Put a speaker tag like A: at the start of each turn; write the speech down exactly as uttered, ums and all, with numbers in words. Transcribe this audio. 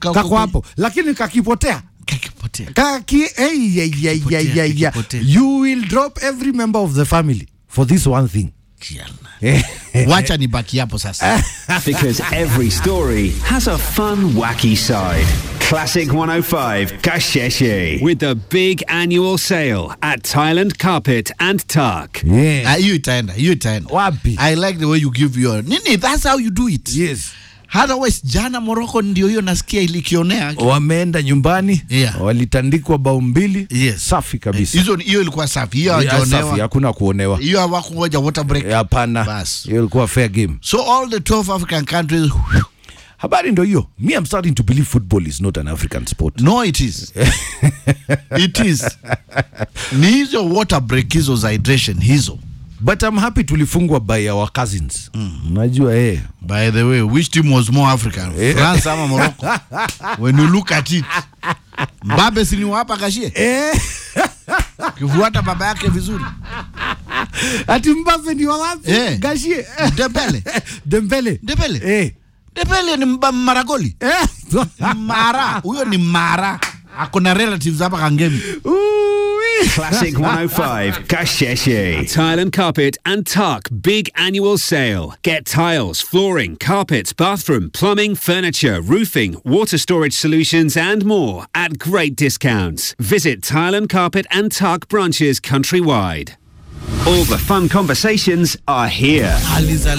A: kako hapo, lakini kakipotea
B: kakipotea
A: kaki hey, yeah, yeah, yeah, yeah, yeah. You will drop every member of the family for this one thing.
B: Wacha nibaki hapo sasa.
C: Because every story has a fun, wacky side. Classic one oh five Kasheshe with the big annual sale at Thailand Carpet and Tuck.
A: Yeah.
B: Ah, you itaenda, you itaenda.
A: Wapi?
B: I like the way you give your nini, that's how you do it.
A: Yes.
B: Otherwise jana Morocco ndio hiyo nasikia ilikionea.
A: Wameenda nyumbani,
B: yeah.
A: Walitandikwa bao mbili.
B: Yes.
A: Safi kabisa.
B: Hizo hiyo ilikuwa safi. Hiyo hajaonewa.
A: Safi, hakuna kuonewa.
B: Hiyo hawakungoja water break.
A: Hapana.
B: Bas.
A: Hiyo ilikuwa fair game.
B: So all the twelve African countries.
A: Habari ndio hiyo. Me, I'm starting to believe football is not an African sport.
B: No, it is. It is. Ni hizo water break, hizo hydration hizo.
A: But I'm happy tulifungwa by our cousins. Unajua mm. eh.
B: By the way, which team was more African? Eh. France ama Morocco? When you look at it. Mbappe si ni hapa Kashie?
A: Eh.
B: Kifuata baba yake vizuri.
A: Ati Mbappe ni wapi?
B: Eh.
A: Kashie.
B: Dembele.
A: Dembele.
B: Dembele.
A: Eh.
B: Dembele ni maragoli.
A: Eh.
B: Mara. Huyo ni Mara. Akona relatives hapa Kangemi.
C: Classic one oh five Kasheshe. Tile Carpet and Tuck big annual sale. Get tiles, flooring, carpets, bathroom, plumbing, furniture, roofing, water storage solutions and more at great discounts. Visit Tile Carpet and Tuck branches countrywide. All the fun conversations are here.